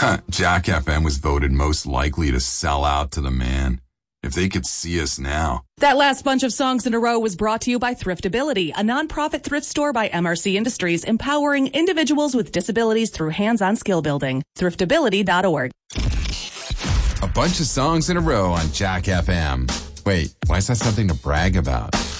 Jack FM was voted most likely to sell out to the man. If they could see us now. That last bunch of songs in a row was brought to you by Thriftability, a nonprofit thrift store by MRC Industries, empowering individuals with disabilities through hands-on skill building. Thriftability.org. A bunch of songs in a row on Jack FM. Wait, why is that something to brag about?